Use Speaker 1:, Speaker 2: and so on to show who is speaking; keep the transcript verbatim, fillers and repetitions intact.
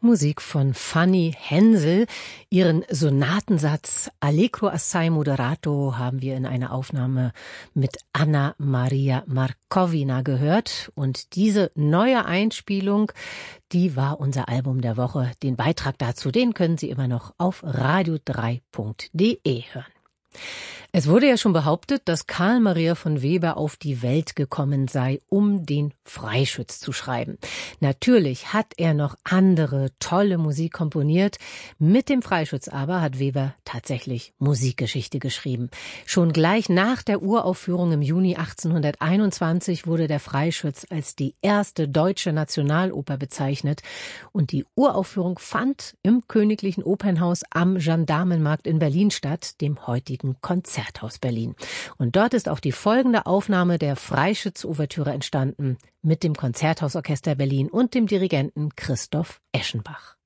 Speaker 1: Musik von Fanny Hensel. Ihren Sonatensatz Allegro assai moderato haben wir in einer Aufnahme mit Anna Maria Markovina gehört. Und diese neue Einspielung, die war unser Album der Woche. Den Beitrag dazu, den können Sie immer noch auf radio drei punkt de hören. Es wurde ja schon behauptet, dass Karl Maria von Weber auf die Welt gekommen sei, um den Freischütz zu schreiben. Natürlich hat er noch andere tolle Musik komponiert. Mit dem Freischütz aber hat Weber tatsächlich Musikgeschichte geschrieben. Schon gleich nach der Uraufführung im Juni achtzehnhunderteinundzwanzig wurde der Freischütz als die erste deutsche Nationaloper bezeichnet. Und die Uraufführung fand im Königlichen Opernhaus am Gendarmenmarkt in Berlin statt, dem heutigen Konzert. Konzerthaus Berlin. Und dort ist auch die folgende Aufnahme der Freischütz-Ouvertüre entstanden mit dem Konzerthausorchester Berlin und dem Dirigenten Christoph Eschenbach.